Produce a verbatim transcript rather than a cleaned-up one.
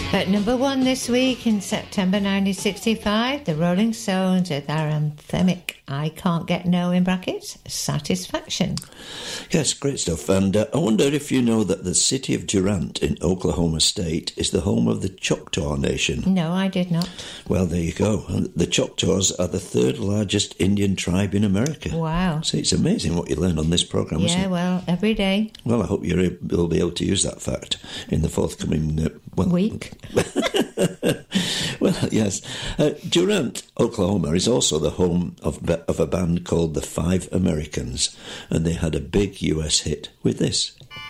At number one this week in September nineteen sixty-five, the Rolling Stones with their anthemic I Can't Get No, in brackets, Satisfaction. Yes, great stuff. And uh, I wonder if you know that the city of Durant in Oklahoma State is the home of the Choctaw Nation. No, I did not. Well, there you go. The Choctaws are the third largest Indian tribe in America. Wow. See, it's amazing what you learn on this programme, isn't Yeah, it? well, every day. Well, I hope you're able, you'll be able to use that fact in the forthcoming uh, well, week. Well, yes. Uh, Durant, Oklahoma, is also the home of, of a band called the Five Americans, and they had a big U S hit with this.